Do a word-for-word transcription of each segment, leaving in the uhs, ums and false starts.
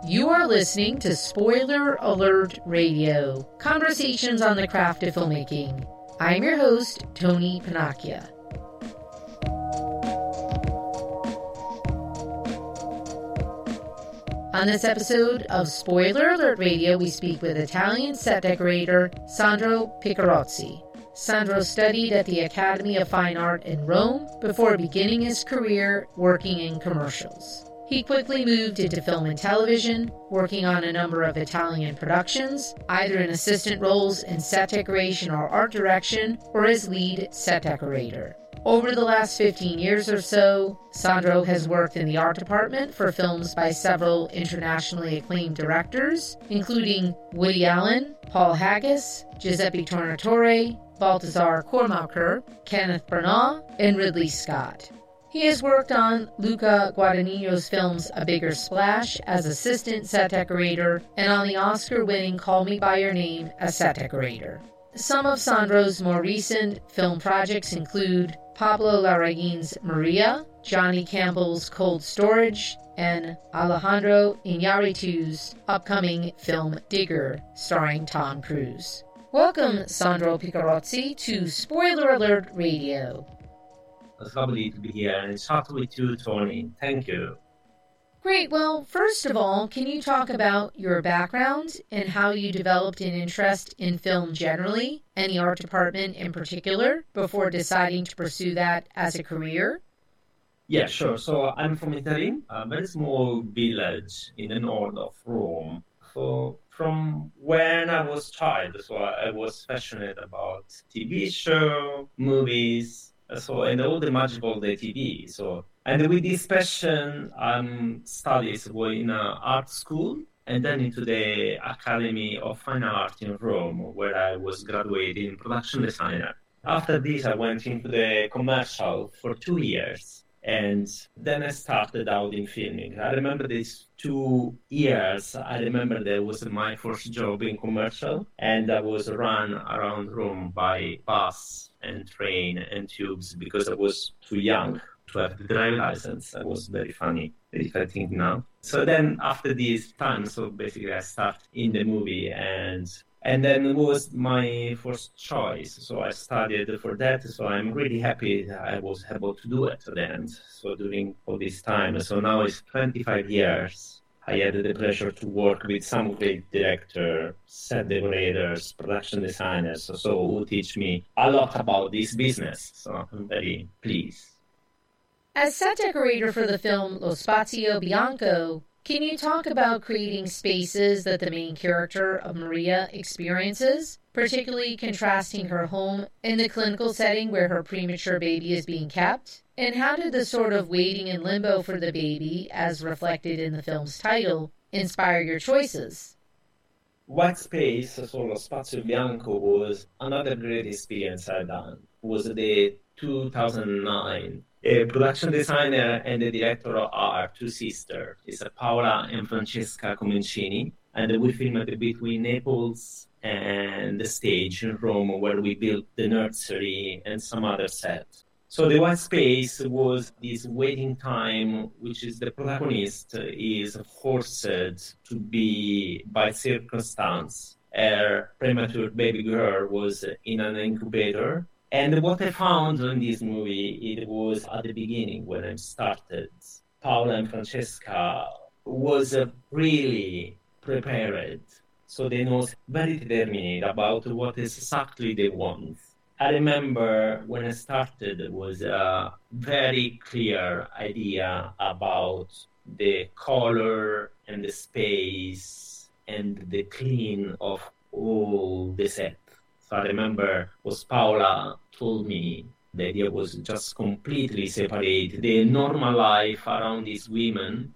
You are listening to Spoiler Alert Radio, conversations on the craft of filmmaking. I'm your host, Tony Pennacchia. On this episode of Spoiler Alert Radio, we speak with Italian set decorator Sandro Piccarozzi. Sandro studied at the Academy of Fine Art in Rome before beginning his career working in commercials. He quickly moved into film and television, working on a number of Italian productions, either in assistant roles in set decoration or art direction, or as lead set decorator. Over the last fifteen years or so, Sandro has worked in the art department for films by several internationally acclaimed directors, including Woody Allen, Paul Haggis, Giuseppe Tornatore, Baltasar Kormákur, Kenneth Branagh, and Ridley Scott. He has worked on Luca Guadagnino's films A Bigger Splash as assistant set decorator and on the Oscar-winning Call Me By Your Name as set decorator. Some of Sandro's more recent film projects include Pablo Larraín's Maria, Johnny Campbell's Cold Storage, and Alejandro Iñárritu's upcoming film Digger, starring Tom Cruise. Welcome, Sandro Piccarozzi, to Spoiler Alert Radio. It's lovely to be here and chat with you, Tony. Thank you. Great. Well, first of all, can you talk about your background and how you developed an interest in film generally, and the art department in particular, before deciding to pursue that as a career? Yeah, sure. So I'm from Italy, a very small village in the north of Rome. So from when I was a child, so I was passionate about T V show, movies, so and all the magic of the T V. So and with this passion, um, studies were in an art school and then into the Academy of Fine Art in Rome, where I was graduating production designer. After this, I went into the commercial for two years. And then I started out in filming. I remember these two years. I remember that was my first job in commercial, and I was run around Rome by bus and train and tubes because I was too young to have the driving license. That was very funny, if I think now. So then after this time, so basically I started in the movie, and And then it was my first choice. So I studied for that. So I'm really happy that I was able to do it at the end. So during all this time. So now it's twenty-five years. I had the pleasure to work with some great directors, set decorators, production designers. So, so who teach me a lot about this business. So I'm very pleased. As set decorator for the film Lo Spazio Bianco, can you talk about creating spaces that the main character of Maria experiences, particularly contrasting her home in the clinical setting where her premature baby is being kept? And how did the sort of waiting in limbo for the baby, as reflected in the film's title, inspire your choices? White Space, so Lo Spazio Bianco, was another great experience I've done. It was the two thousand nine. A production designer and the director are two sisters. It's Paola and Francesca Comencini, and we filmed between Naples and the stage in Rome, where we built the nursery and some other sets. So the white space was this waiting time, which is the protagonist is forced to be by circumstance. Her premature baby girl was in an incubator. And what I found in this movie, it was at the beginning when I started. Paola and Francesca was really prepared. So they know very determined about what exactly they want. I remember when I started, it was a very clear idea about the color and the space and the clean of all the set. So I remember was Paola told me the idea was just completely separate the normal life around these women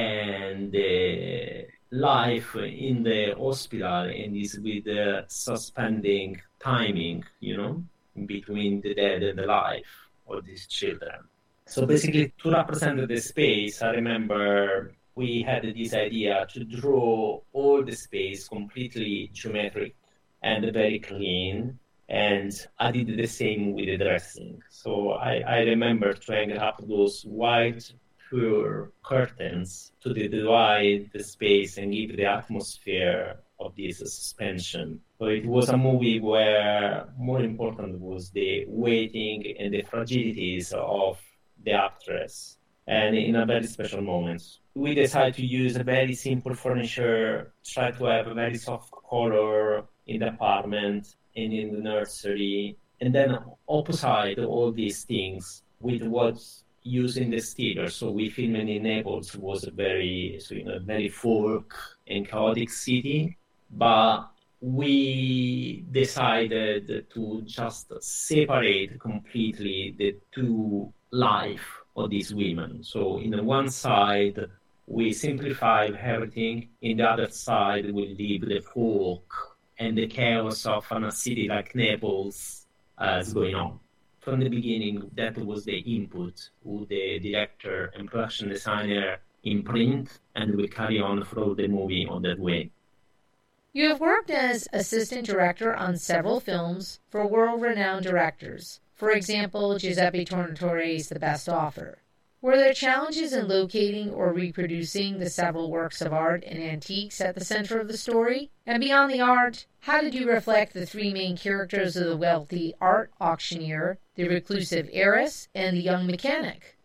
and the life in the hospital, and this with the suspending timing, you know, between the dead and the life of these children. So basically to represent the space, I remember we had this idea to draw all the space completely geometric and very clean, and I did the same with the dressing. So I, I remember trying up those white fur curtains to divide the space and give the atmosphere of this suspension. So it was a movie where more important was the waiting and the fragilities of the actress. And in a very special moment, we decided to use a very simple furniture, try to have a very soft color in the apartment and in the nursery, and then opposite all these things with what's used in the theater. So we filmed in Naples, was a very, so in a very folk and chaotic city, but we decided to just separate completely the two lives of these women. So in the one side, we simplify everything. In the other side, we leave the folk and the chaos of a city like Naples uh, is going on. From the beginning, that was the input with the director and production designer in print, and we carry on through the movie on that way. You have worked as assistant director on several films for world-renowned directors. For example, Giuseppe Tornatore's The Best Offer. Were there challenges in locating or reproducing the several works of art and antiques at the center of the story? And beyond the art, how did you reflect the three main characters of the wealthy art auctioneer, the reclusive heiress, and the young mechanic?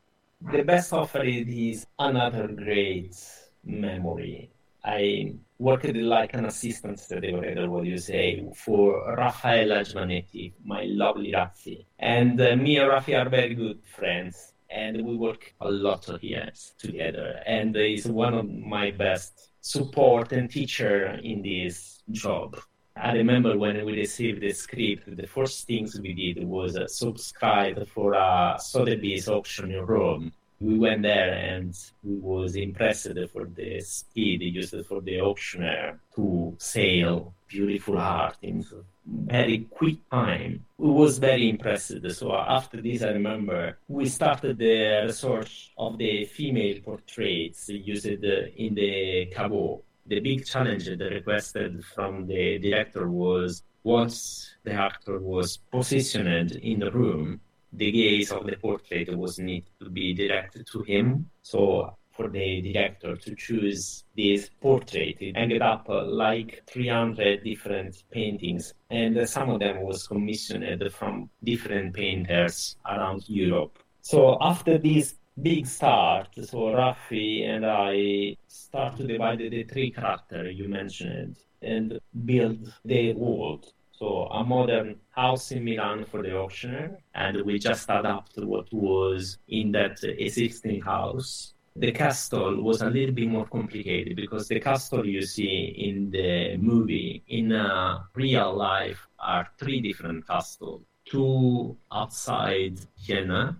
The Best Offer is another great memory. I worked like an assistant decorator, what do you say, for Raffaella Giovannetti, my lovely Raffi. And uh, me and Raffi are very good friends. And we work a lot of years together. And he's one of my best support and teacher in this job. I remember when we received the script, the first things we did was uh, subscribe for a Sotheby's auction in Rome. We went there and we was impressed for the speed used for the auctioneer to sell beautiful art in very quick time. We was very impressed. So after this, I remember we started the research of the female portraits used in the Cabot. The big challenge that requested from the director was once the actor was positioned in the room, the gaze of the portrait was need to be directed to him. So for the director to choose this portrait, it ended up uh, like three hundred different paintings, and uh, some of them was commissioned from different painters around Europe. So after this big start, so Raffi and I start to divide the three characters you mentioned and build the world. So a modern house in Milan for the auctioneer, and we just adapted what was in that existing house. The castle was a little bit more complicated because the castle you see in the movie, in uh, real life, are three different castles. Two outside Vienna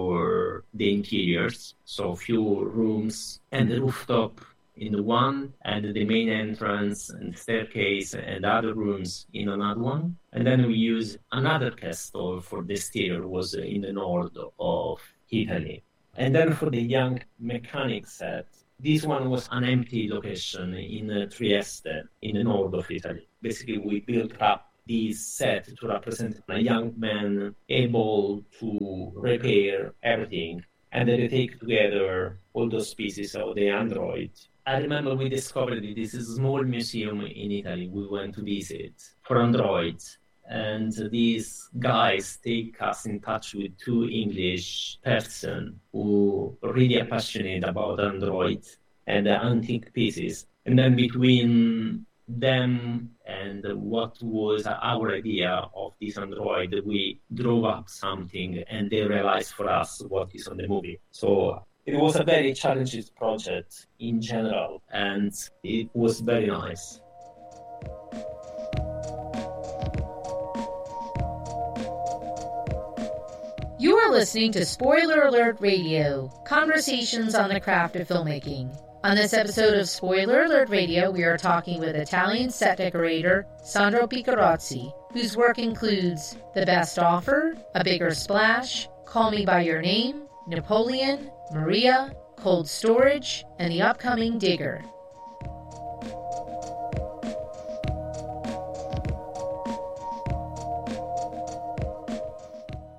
for the interiors, so few rooms, and the rooftop in the one, and the main entrance and staircase and other rooms in another one. And then we use another castle for the exterior, was in the north of Italy. And then for the young mechanic set, this one was an empty location in uh, Trieste, in the north of Italy. Basically, we built up this set to represent a young man able to repair everything, and then they take together all those pieces of the android. I remember we discovered this small museum in Italy we went to visit for androids. And these guys take us in touch with two English persons who really are passionate about androids and the antique pieces. And then between them and what was our idea of this android, we drove up something and they realized for us what is on the movie. So it was a very challenging project in general, and it was very nice. You are listening to Spoiler Alert Radio, conversations on the craft of filmmaking. On this episode of Spoiler Alert Radio, we are talking with Italian set decorator Sandro Piccarozzi, whose work includes The Best Offer, A Bigger Splash, Call Me By Your Name, Napoleon, Maria, Cold Storage, and the upcoming Digger.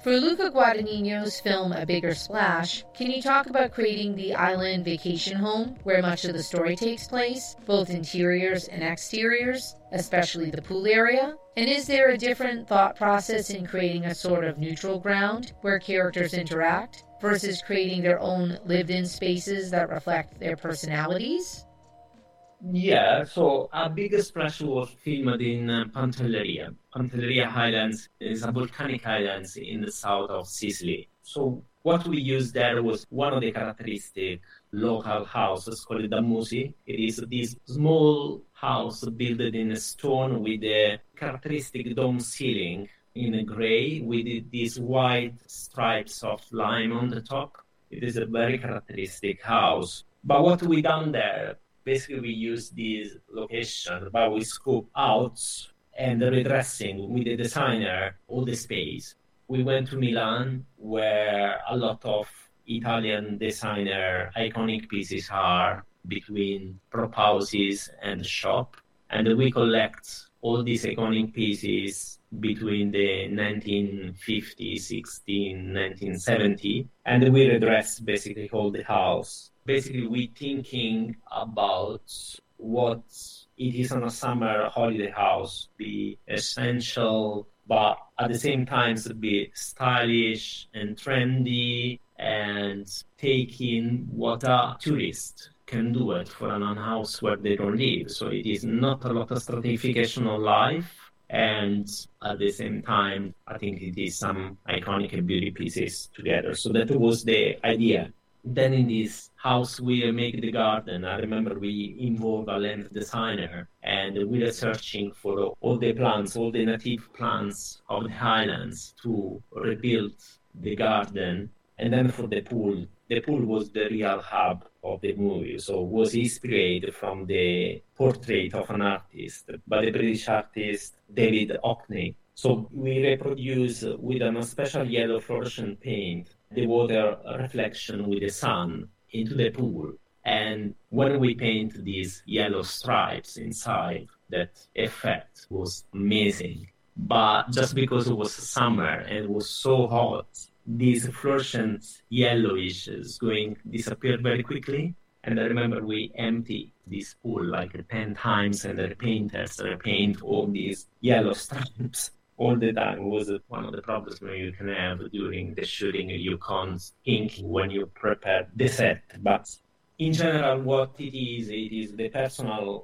For Luca Guadagnino's film A Bigger Splash, can you talk about creating the island vacation home where much of the story takes place, both interiors and exteriors, especially the pool area? And is there a different thought process in creating a sort of neutral ground where characters interact versus creating their own lived-in spaces that reflect their personalities? Yeah, so A Bigger Splash was filmed in uh, Pantelleria. Pantelleria Highlands is a volcanic island in the south of Sicily. So what we used there was one of the characteristic local houses called the Musi. It is this small house built in stone with a characteristic dome ceiling in gray with these white stripes of lime on the top. It is a very characteristic house. But what we done there, basically, we use this location, but we scope out and redressing with the designer all the space. We went to Milan, where a lot of Italian designer iconic pieces are between prop houses and the shop. And we collect all these iconic pieces between the nineteen fifty, sixty, nineteen seventy, and we redress basically all the house. Basically, we thinking about what it is on a summer holiday house, be essential, but at the same time be stylish and trendy, and taking what a tourist can do it for an house where they don't live. So it is not a lot of stratification of life, and at the same time, I think it is some iconic and beauty pieces together. So that was the idea. Then in this house, we make the garden. I remember we involved a land designer, and we were searching for all the plants, all the native plants of the highlands to rebuild the garden. And then for the pool, the pool was the real hub of the movie. So it was inspired from the portrait of an artist by the British artist David Hockney. So we reproduce with a special yellow fluorescent paint the water reflection with the sun into the pool. And when we paint these yellow stripes inside, that effect was amazing. But just because it was summer and it was so hot, these fluorescent yellowish is going to disappear very quickly. And I remember we emptied this pool like ten times, and the painters repaint all these yellow stripes all the time. It was one of the problems where you can have during the shooting. You can't think when you prepare the set. But in general, what it is, it is the personal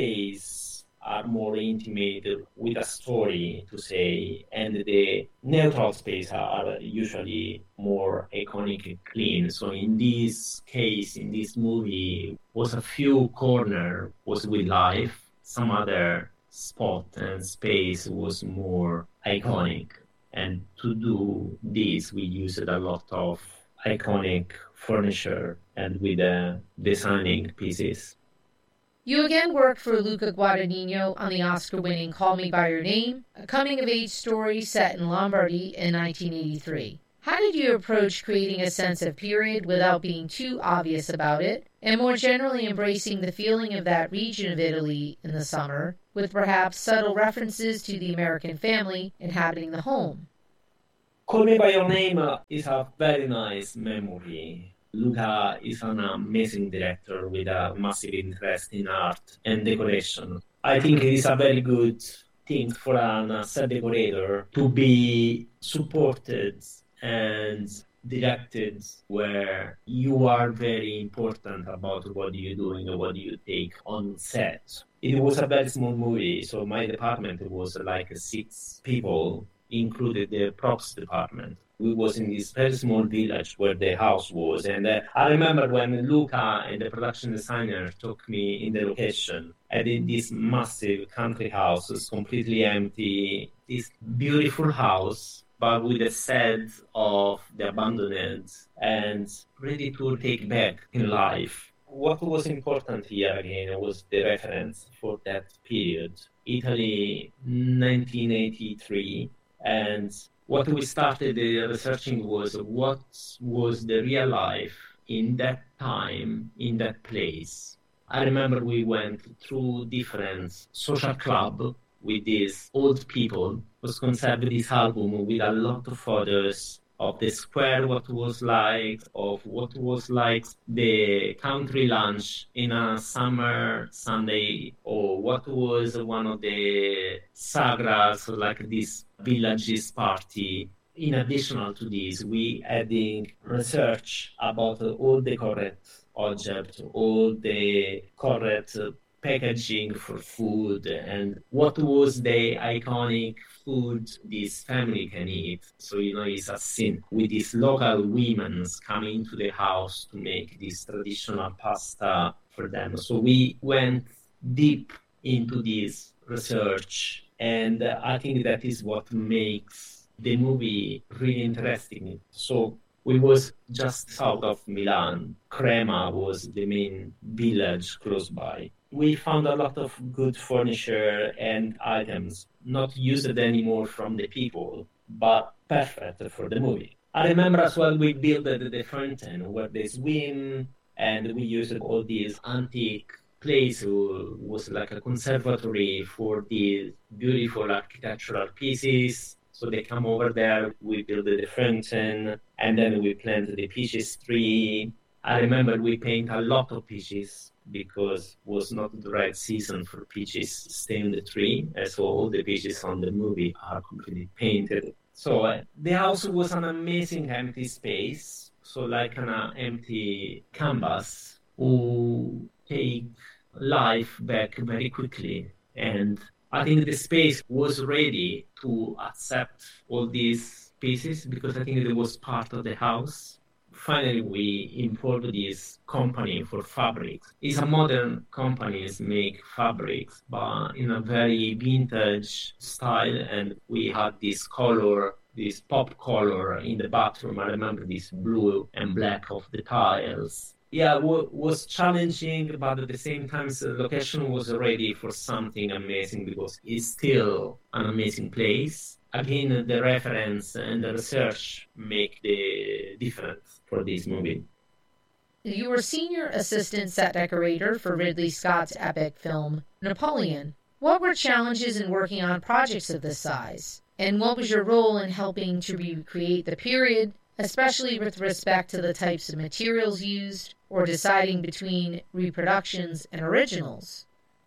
space are more intimate with a story to say, and the neutral space are usually more iconic and clean. So in this case, in this movie, was a few corner was with life, some other spot and space was more iconic. And to do this, we used a lot of iconic furniture and with uh, designing pieces. You again worked for Luca Guadagnino on the Oscar-winning Call Me By Your Name, a coming-of-age story set in Lombardy in nineteen eighty-three. How did you approach creating a sense of period without being too obvious about it, and more generally embracing the feeling of that region of Italy in the summer, with perhaps subtle references to the American family inhabiting the home? Call Me By Your Name is a very nice memory. Luca is an amazing director with a massive interest in art and decoration. I think it is a very good thing for a set decorator to be supported and directed where you are very important about what you're doing and what you take on set. It was a very small movie, so my department was like six people, included the props department. We was in this very small village where the house was. And uh, I remember when Luca and the production designer took me in the location, I did this massive country house, it's completely empty, this beautiful house, but with a sense of the abandoned and ready to take back in life. What was important here again was the reference for that period. Italy, nineteen eighty-three, and what we started researching was what was the real life in that time, in that place. I remember we went through different social clubs with these old people, was conceived this album with a lot of photos of the square, what was like, of what was like the country lunch in a summer Sunday, or what was one of the sagras, like this villages party. In addition to this, we adding research about all the correct objects, all the correct packaging for food, and what was the iconic food this family can eat. So, you know, it's a scene with these local women coming to the house to make this traditional pasta for them. So we went deep into this research, and I think that is what makes the movie really interesting. So we was just south of Milan. Crema was the main village close by. We found a lot of good furniture and items, not used anymore from the people, but perfect for the movie. I remember as well we built the fountain where they swim, and we used all these antique place was like a conservatory for these beautiful architectural pieces. So they come over there, we build the fountain, and then we plant the peaches tree. I remember we paint a lot of peaches because it was not the right season for peaches to stay on the tree. And so all the peaches on the movie are completely painted. So uh, the house was an amazing empty space. So like an uh, empty canvas who take life back very quickly. And I think the space was ready to accept all these pieces because I think it was part of the house. Finally, we imported this company for fabrics. It's a modern company, it's make fabrics, but in a very vintage style. And we had this color, this pop color in the bathroom. I remember this blue and black of the tiles. Yeah, it was challenging, but at the same time, the location was ready for something amazing because it's still an amazing place. Again, the reference and the research make the difference for this movie. You were senior assistant set decorator for Ridley Scott's epic film, Napoleon. What were challenges in working on projects of this size? And what was your role in helping to recreate the period, especially with respect to the types of materials used or deciding between reproductions and originals?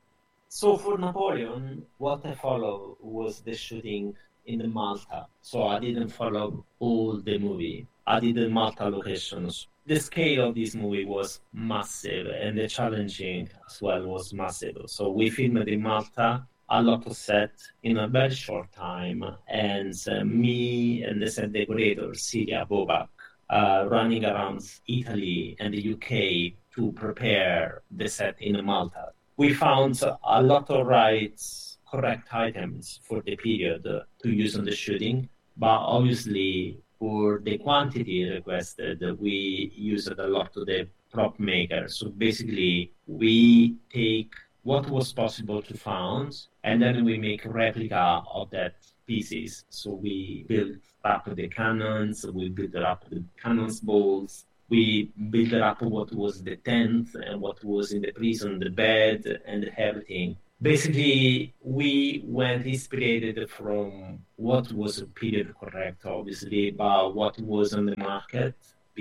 So for Napoleon, what I followed was the shooting in the Malta. So I didn't follow all the movie. I did the Malta locations. The scale of this movie was massive, and the challenging as well was massive. So we filmed in Malta, a lot of set in a very short time, and uh, me and the set decorator, Celia Bobak, uh, running around Italy and the U K to prepare the set in Malta. We found a lot of rights, correct items for the period uh, to use on the shooting, but obviously for the quantity requested, we used a lot of the prop maker. So basically, we take what was possible to find, and then we make a replica of that pieces. So we build up the cannons, we build up the cannons balls, we build up what was the tent and what was in the prison, the bed, and everything. Basically, we went inspired from what was period correct, obviously, but what was on the market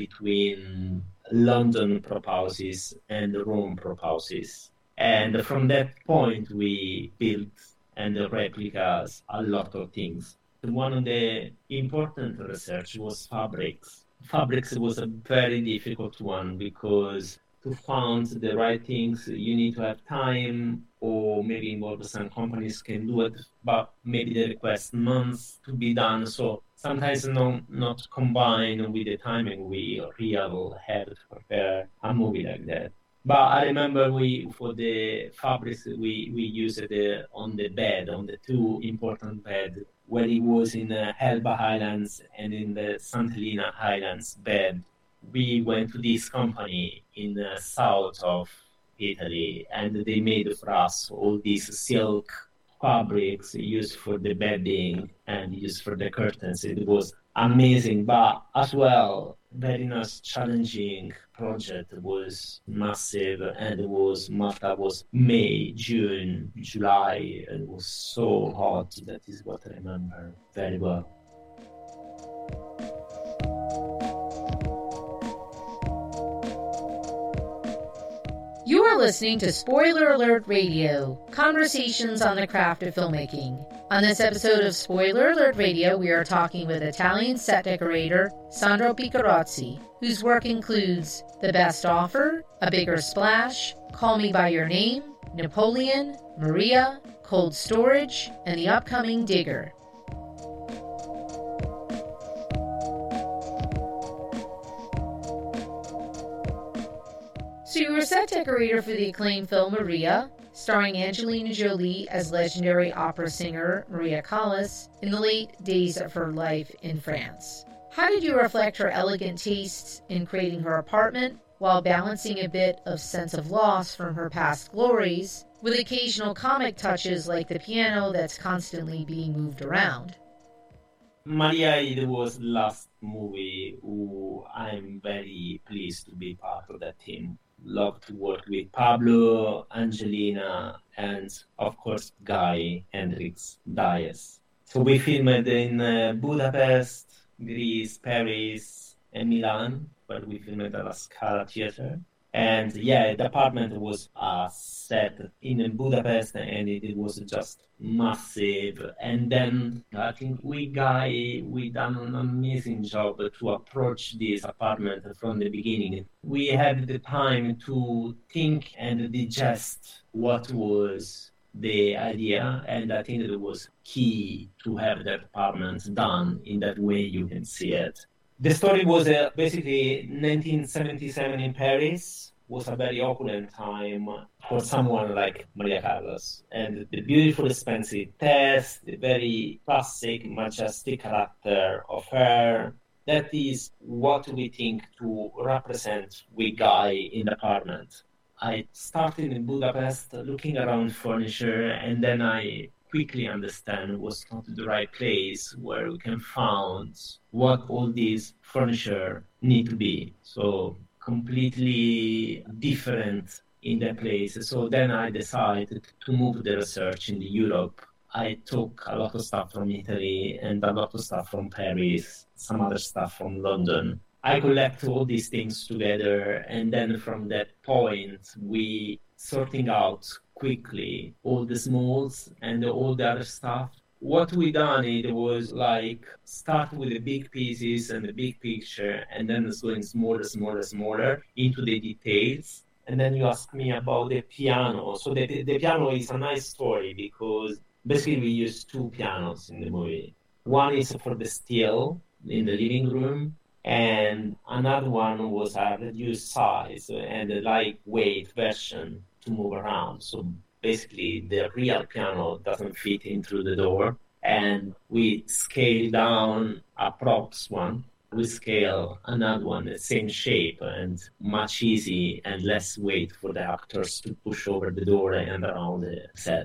between London prop houses and Rome prop houses. And from that point, we built and replicas a lot of things. One of the important research was fabrics. Fabrics was a very difficult one because to find the right things, you need to have time, or maybe involve some companies can do it, but maybe they request months to be done. So sometimes no, not combined with the timing we real have to prepare a movie like that. But I remember we, for the fabrics, we, we used it on the bed, on the two important bed, where it was in the Elba Highlands and in the Saint Helena Highlands bed. We went to this company in the south of Italy, and they made for us all this silk fabrics used for the bedding and used for the curtains. It was amazing, but as well, very nice, challenging project. It was massive, and it was Malta was May, June, July, and it was so hot. That is what I remember very well. You are listening to Spoiler Alert Radio, conversations on the craft of filmmaking. On this episode of Spoiler Alert Radio, we are talking with Italian set decorator Sandro Piccarozzi, whose work includes The Best Offer, A Bigger Splash, Call Me By Your Name, Napoleon, Maria, Cold Storage, and the upcoming Digger. So you were set decorator for the acclaimed film Maria, starring Angelina Jolie as legendary opera singer Maria Callas in the late days of her life in France. How did you reflect her elegant tastes in creating her apartment while balancing a bit of sense of loss from her past glories with occasional comic touches like the piano that's constantly being moved around? Maria, it was the last movie who I'm very pleased to be part of that team. Love to work with Pablo, Angelina, and of course Guy Hendrix Dias. So we filmed in uh, Budapest, Greece, Paris, and Milan, but we filmed at La Scala Theatre. And yeah, the apartment was uh, set in Budapest, and it, it was just massive. And then I think we, Guy, we done an amazing job to approach this apartment from the beginning. We had the time to think and digest what was the idea, and I think that it was key to have that apartment done in that way you can see it. The story was uh, basically nineteen seventy-seven in Paris. Was a very opulent time for someone like Maria Callas. And the beautiful, expensive taste, the very classic, majestic character of her, that is what we think to represent with Guy in the apartment. I started in Budapest looking around furniture, and then I quickly understand was not the right place where we can find what all these furniture need to be. So completely different in that place. So then I decided to move the research in Europe. I took a lot of stuff from Italy and a lot of stuff from Paris, some other stuff from London. I collect all these things together, and then from that point, we sorting out quickly all the smalls and all the other stuff. What we done, it was like start with the big pieces and the big picture, and then it's going smaller, smaller, smaller into the details. And then you ask me about the piano. So the, the piano is a nice story because basically we use two pianos in the movie. One is for the still in the living room, and another one was a reduced size and a lightweight version to move around. So basically, the real piano doesn't fit in through the door, and we scale down a props one. We scale another one, the same shape and much easy and less weight for the actors to push over the door and around the set.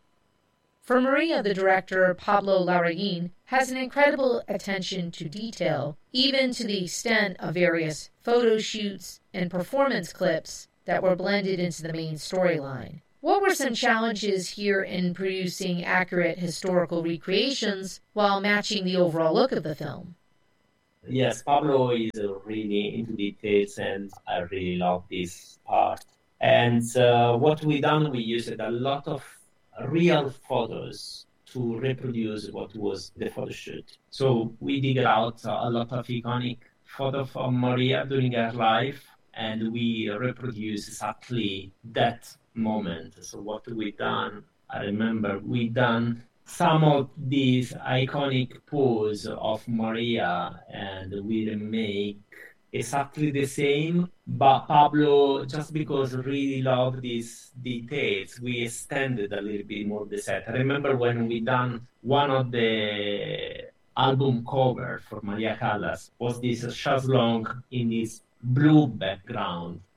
For Maria, the director, Pablo Larraín, has an incredible attention to detail, even to the extent of various photo shoots and performance clips that were blended into the main storyline. What were some challenges here in producing accurate historical recreations while matching the overall look of the film? Yes, Pablo is really into details, and I really love this part. And uh, what we done, we used a lot of real photos to reproduce what was the photo shoot. So we dig out a lot of iconic photos of Maria during her life, and we reproduce exactly that moment. So what we done, I remember we done some of these iconic pose of Maria, and we remake exactly the same, but Pablo, just because I really love these details, we extended a little bit more the set. I remember when we done one of the album cover for Maria Callas was this chaise longue in this blue background.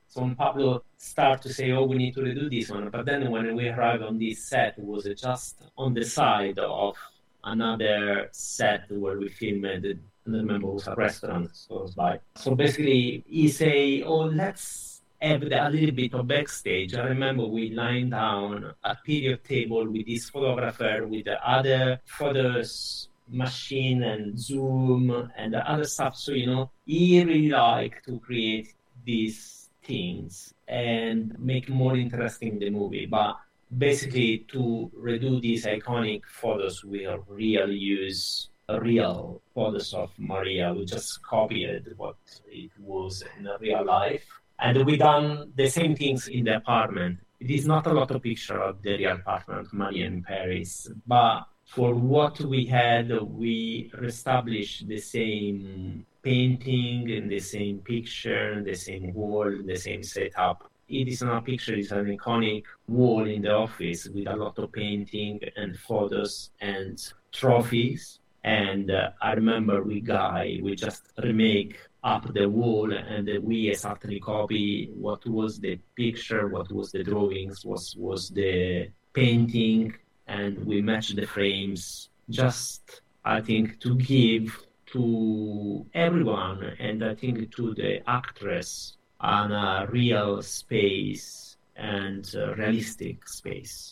So when Pablo started to say, oh, we need to redo this one. But then when we arrived on this set, it was just on the side of another set where we filmed. I don't remember, it was a restaurant. So, like, so basically, he say, oh, let's have a little bit of backstage. I remember we lined down a period table with this photographer, with the other photos machine and Zoom and the other stuff. So, you know, he really liked to create these things and make more interesting the movie. But basically, to redo these iconic photos, we really use real photos of Maria. We just copied what it was in real life. And we done the same things in the apartment. It is not a lot of picture of the real apartment of Maria in Paris, but for what we had, we reestablished the same painting and the same picture, the same wall, the same setup. It is not a picture, it's an iconic wall in the office with a lot of painting and photos and trophies. And uh, I remember we guy, we just remake up the wall and we exactly copy what was the picture, what was the drawings, what was the painting, and we match the frames just, I think, to give to everyone, and I think to the actress, on a real space and a realistic space.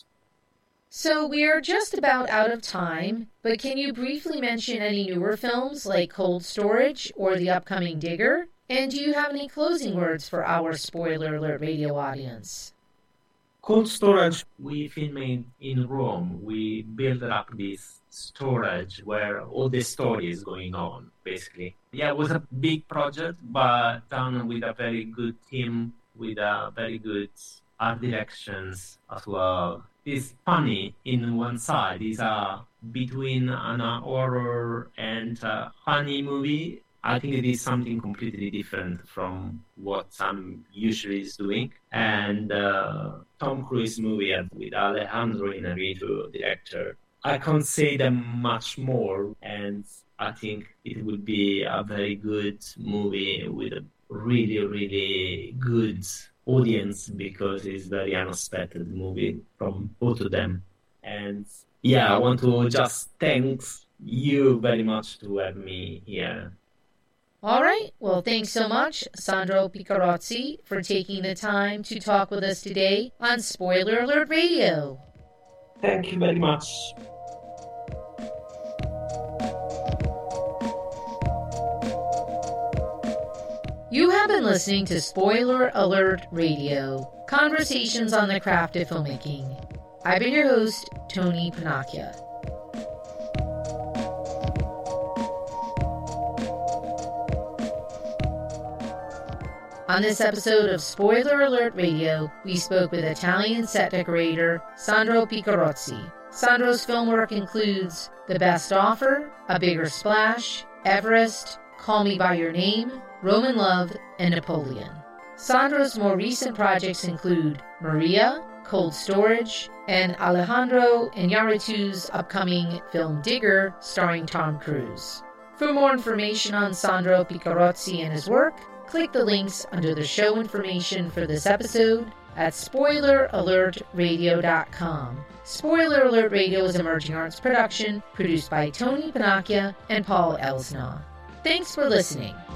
So we are just about out of time, but can you briefly mention any newer films like Cold Storage or the upcoming Digger? And do you have any closing words for our Spoiler Alert Radio audience? Cold Storage, we filmed in Rome. We built up this storage where all the story is going on, basically. Yeah, it was a big project, but done with a very good team, with a very good art directions as well. It's funny in one side. It's a between an horror and a funny movie. I think it is something completely different from what I'm usually doing. And uh, Tom Cruise movie with Alejandro Inarritu, director. I can't say them much more, and I think it would be a very good movie with a really, really good audience because it's very unexpected movie from both of them. And yeah, I want to just thank you very much to have me here. All right. Well, thanks so much, Sandro Piccarozzi, for taking the time to talk with us today on Spoiler Alert Radio. Thank you very much. You have been listening to Spoiler Alert Radio, conversations on the craft of filmmaking. I've been your host, Tony Pennacchia. On this episode of Spoiler Alert Radio, we spoke with Italian set decorator Sandro Piccarozzi. Sandro's film work includes The Best Offer, A Bigger Splash, Everest, Call Me By Your Name, Roman Love, and Napoleon. Sandro's more recent projects include Maria, Cold Storage, and Alejandro Inarritu's upcoming film Digger, starring Tom Cruise. For more information on Sandro Piccarozzi and his work, click the links under the show information for this episode at spoiler alert radio dot com. Spoiler Alert Radio is a Emerging Arts production produced by Tony Pennacchia and Paul Elsnaw. Thanks for listening.